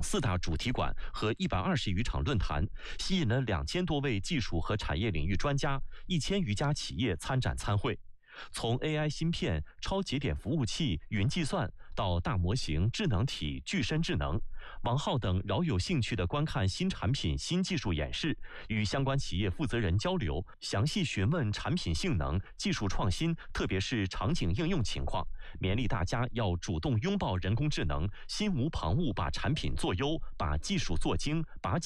4大主题馆和120余场论坛，吸引了2000多位技术和产业领域专家，1000余家企业参展参会。从 AI 芯片、超节点服务器、云计算到大模型、智能体、具身智能，王浩等饶有兴趣地观看新产品、新技术演示，与相关企业负责人交流，详细询问产品性能、技术创新，特别是场景应用情况，勉励大家要主动拥抱人工智能，心无旁骛把产品做优，把技术做精，把